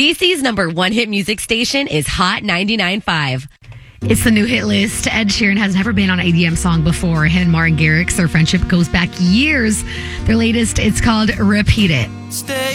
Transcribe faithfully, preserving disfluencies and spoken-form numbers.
D C's number one hit music station is Hot ninety-nine point five. It's the new hit list. Ed Sheeran has never been on an E D M song before. Him and Martin Garrix, their friendship goes back years. Their latest, it's called Repeat It. Stay